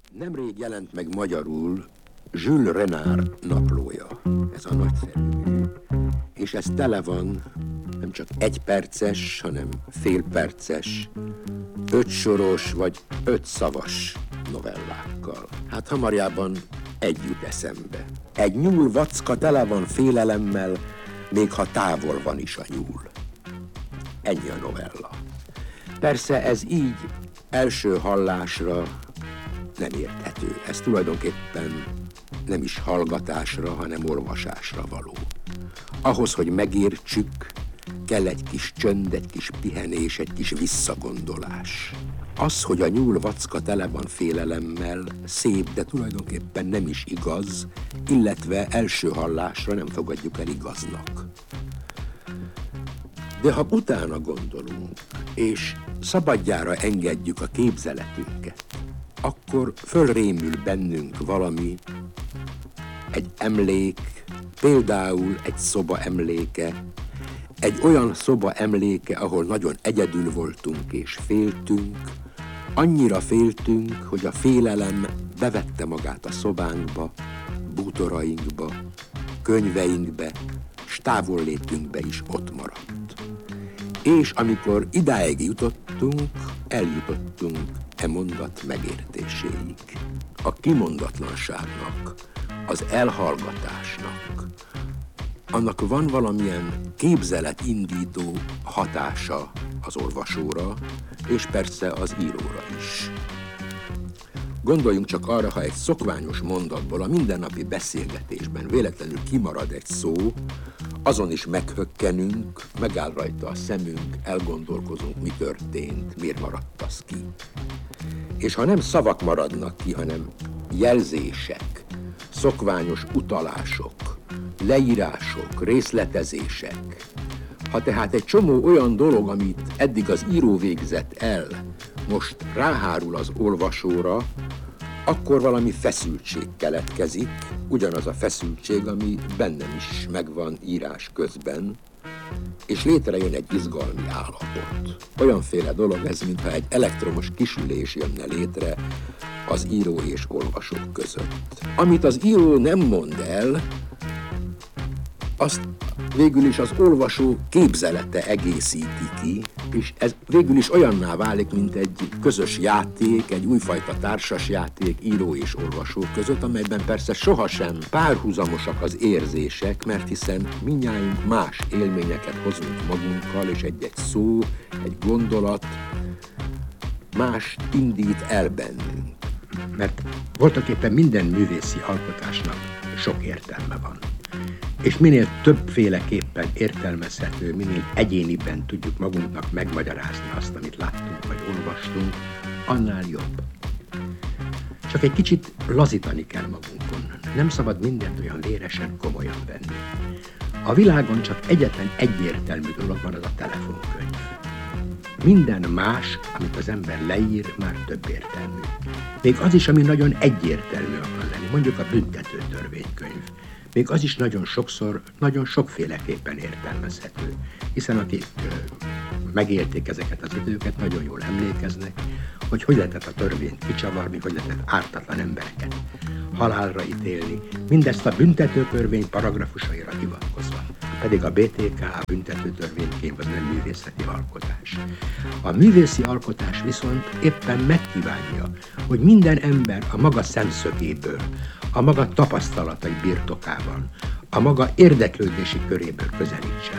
Nemrég jelent meg magyarul Jules Renard naplója, ez a nagyszerű mű, és ez tele van nem csak 1 perces, hanem fél perces, 5 soros vagy 5 szavas novellákkal. Hát hamarjában egy jut eszembe. Egy nyúl vacka tele van félelemmel, még ha távol van is a nyúl. Ennyi a novella. Persze ez így első hallásra nem érthető. Ez tulajdonképpen nem is hallgatásra, hanem olvasásra való. Ahhoz, hogy megértsük, kell egy kis csönd, egy kis pihenés, egy kis visszagondolás. Az, hogy a nyúl vacka tele van félelemmel, szép, de tulajdonképpen nem is igaz, illetve első hallásra nem fogadjuk el igaznak. De ha utána gondolunk, és szabadjára engedjük a képzeletünket, akkor fölrémül bennünk valami, egy emlék, például egy szoba emléke, egy olyan szoba emléke, ahol nagyon egyedül voltunk és féltünk, annyira féltünk, hogy a félelem bevette magát a szobánkba, bútorainkba, könyveinkbe, s távollétünkbe is ott maradt. És amikor idáig jutottunk, eljutottunk e mondat megértéséig. A kimondatlanságnak, az elhallgatásnak, annak van valamilyen képzeletindító hatása az olvasóra, és persze az íróra is. Gondoljunk csak arra, ha egy szokványos mondatból a mindennapi beszélgetésben véletlenül kimarad egy szó, azon is meghökkenünk, megáll rajta a szemünk, elgondolkozunk, mi történt, miért maradt az ki. És ha nem szavak maradnak ki, hanem jelzések, szokványos utalások, leírások, részletezések, ha tehát egy csomó olyan dolog, amit eddig az író végzett el, most ráhárul az olvasóra, akkor valami feszültség keletkezik, ugyanaz a feszültség, ami bennem is megvan írás közben, és létrejön egy izgalmi állapot. Olyanféle dolog ez, mintha egy elektromos kisülés jönne létre az író és olvasók között. Amit az író nem mond el, azt végül is az olvasó képzelete egészíti ki, és ez végül is olyanná válik, mint egy közös játék, egy újfajta társasjáték író és olvasó között, amelyben persze sohasem párhuzamosak az érzések, mert hiszen mindnyájunk más élményeket hozunk magunkkal, és egy-egy szó, egy gondolat más indít el bennünk. Mert voltaképpen minden művészi alkotásnak sok értelme van. És minél többféleképpen értelmezhető, minél egyéniben tudjuk magunknak megmagyarázni azt, amit láttunk vagy olvastunk, annál jobb. Csak egy kicsit lazítani kell magunkon. Nem szabad mindent olyan véresen komolyan venni. A világon csak egyetlen egyértelmű dolog van, az a telefonkönyv. Minden más, amit az ember leír, már több értelmű. Még az is, ami nagyon egyértelmű akar lenni, mondjuk a büntető törvénykönyv. Még az is nagyon sokszor, nagyon sokféleképpen értelmezhető, hiszen akik megélték ezeket az időket, nagyon jól emlékeznek, hogy lehetett a törvényt kicsavarni, hogy lehetett ártatlan embereket halálra ítélni, mindezt a büntetőtörvény paragrafusaira hivatkozva. Pedig a BTK, a büntetőtörvénykönyv az nem művészeti alkotás. A művészi alkotás viszont éppen megkívánja, hogy minden ember a maga szemszögéből, a maga tapasztalatai birtokában, a maga érdeklődési köréből közelítsen